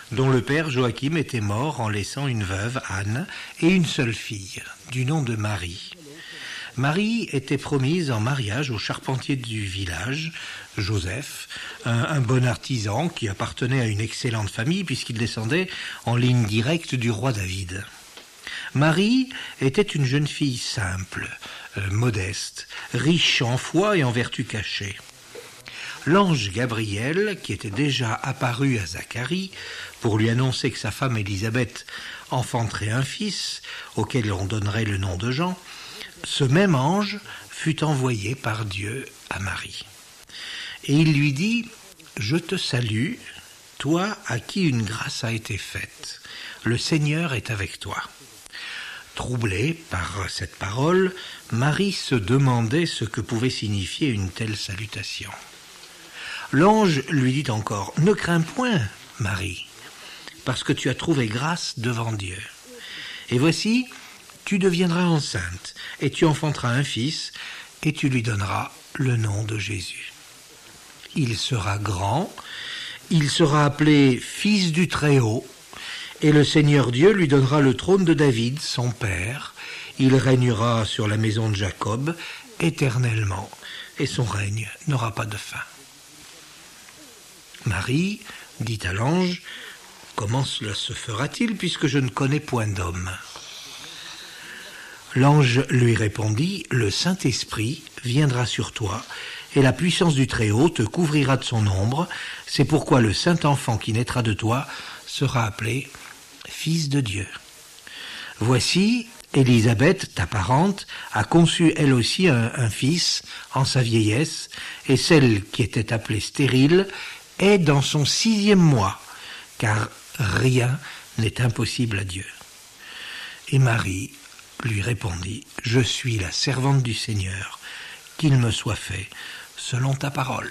dont le père Joachim était mort en laissant une veuve, Anne, et une seule fille, du nom de Marie. Marie était promise en mariage au charpentier du village, Joseph, un bon artisan qui appartenait à une excellente famille puisqu'il descendait en ligne directe du roi David. Marie était une jeune fille simple, modeste, riche en foi et en vertus cachées. L'ange Gabriel, qui était déjà apparu à Zacharie pour lui annoncer que sa femme Élisabeth enfanterait un fils, auquel on donnerait le nom de Jean, ce même ange fut envoyé par Dieu à Marie. Et il lui dit « Je te salue, toi à qui une grâce a été faite. Le Seigneur est avec toi. » Troublée par cette parole, Marie se demandait ce que pouvait signifier une telle salutation. L'ange lui dit encore « Ne crains point, Marie, parce que tu as trouvé grâce devant Dieu. Et voici, tu deviendras enceinte, et tu enfanteras un fils, et tu lui donneras le nom de Jésus. Il sera grand, il sera appelé Fils du Très-Haut, et le Seigneur Dieu lui donnera le trône de David, son père. Il régnera sur la maison de Jacob éternellement, et son règne n'aura pas de fin. » Marie dit à l'ange « Comment cela se fera-t-il puisque je ne connais point d'homme ?» L'ange lui répondit « Le Saint-Esprit viendra sur toi, et la puissance du Très-Haut te couvrira de son ombre. C'est pourquoi le Saint-Enfant qui naîtra de toi sera appelé Fils de Dieu. Voici, Élisabeth, ta parente, a conçu elle aussi un fils en sa vieillesse, et celle qui était appelée stérile est dans son 6e mois, car rien n'est impossible à Dieu. » Et Marie lui répondit « Je suis la servante du Seigneur, qu'il me soit fait selon ta parole. »